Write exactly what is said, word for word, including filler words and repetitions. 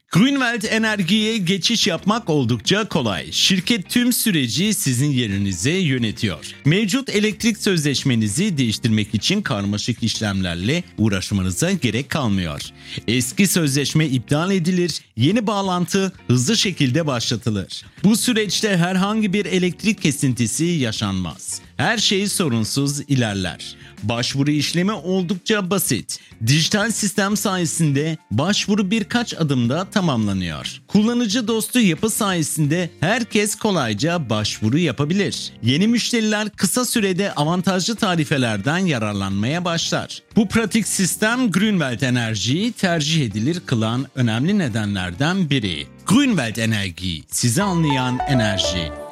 Grünwald Energi'ye geçiş yapmak oldukça kolay. Şirket tüm süreci sizin yerinize yönetiyor. Mevcut elektrik sözleşmenizi değiştirmek için karmaşık işlemlerle uğraşmanıza gerek kalmıyor. Eski sözleşme iptal edilir, yeni bağlantı hızlı şekilde başlatılır. Bu süreçte herhangi bir elektrik kesintisi yaşanmaz. Her şey sorunsuz ilerler. Başvuru işlemi oldukça basit. Dijital sistem sayesinde başvuru birkaç adımda tamamlanıyor. Kullanıcı dostu yapı sayesinde herkes kolayca başvuru yapabilir. Yeni müşteriler kısa sürede avantajlı tarifelerden yararlanmaya başlar. Bu pratik sistem Grünwald Energi'yi tercih edilir kılan önemli nedenlerden biri. Grünwald Enerji, sizi anlayan enerji.